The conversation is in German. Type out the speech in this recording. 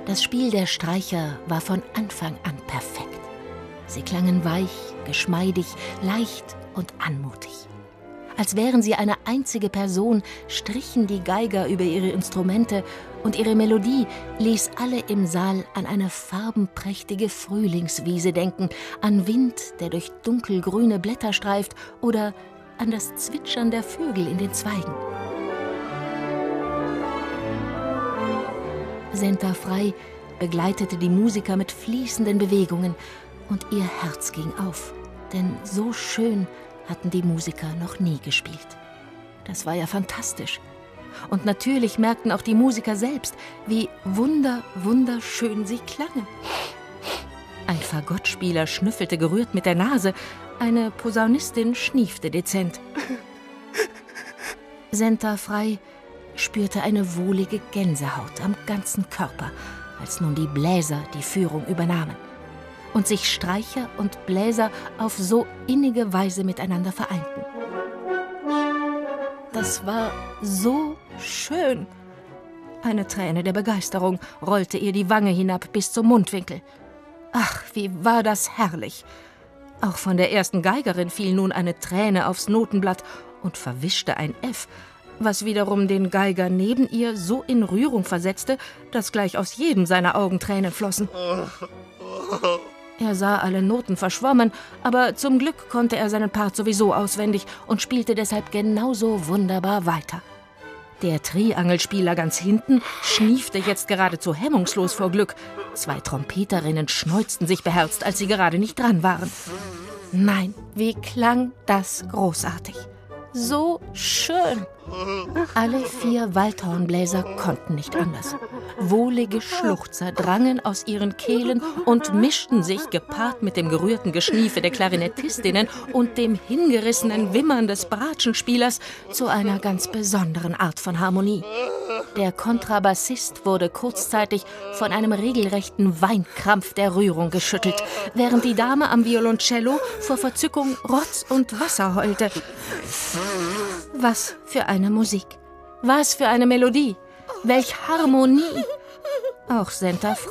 Das Spiel der Streicher war von Anfang an perfekt. Sie klangen weich, geschmeidig, leicht und anmutig. Als wären sie eine einzige Person, strichen die Geiger über ihre Instrumente und ihre Melodie ließ alle im Saal an eine farbenprächtige Frühlingswiese denken, an Wind, der durch dunkelgrüne Blätter streift, oder an das Zwitschern der Vögel in den Zweigen. Senta Frei begleitete die Musiker mit fließenden Bewegungen und ihr Herz ging auf, denn so schön hatten die Musiker noch nie gespielt. Das war ja fantastisch. Und natürlich merkten auch die Musiker selbst, wie wunderschön sie klangen. Ein Fagottspieler schnüffelte gerührt mit der Nase, eine Posaunistin schniefte dezent. Senta Frei spürte eine wohlige Gänsehaut am ganzen Körper, als nun die Bläser die Führung übernahmen und sich Streicher und Bläser auf so innige Weise miteinander vereinten. Das war so schön. Eine Träne der Begeisterung rollte ihr die Wange hinab bis zum Mundwinkel. Ach, wie war das herrlich! Auch von der ersten Geigerin fiel nun eine Träne aufs Notenblatt und verwischte ein F, was wiederum den Geiger neben ihr so in Rührung versetzte, dass gleich aus jedem seiner Augen Tränen flossen. Er sah alle Noten verschwommen, aber zum Glück konnte er seinen Part sowieso auswendig und spielte deshalb genauso wunderbar weiter. Der Triangelspieler ganz hinten schniefte jetzt geradezu hemmungslos vor Glück. 2 Trompeterinnen schneuzten sich beherzt, als sie gerade nicht dran waren. Nein, wie klang das großartig! So schön! Alle 4 Waldhornbläser konnten nicht anders. Wohlige Schluchzer drangen aus ihren Kehlen und mischten sich, gepaart mit dem gerührten Geschniefe der Klarinettistinnen und dem hingerissenen Wimmern des Bratschenspielers, zu einer ganz besonderen Art von Harmonie. Der Kontrabassist wurde kurzzeitig von einem regelrechten Weinkrampf der Rührung geschüttelt, während die Dame am Violoncello vor Verzückung Rotz und Wasser heulte. Was für eine Musik! Was für eine Melodie! Welch Harmonie! Auch Senta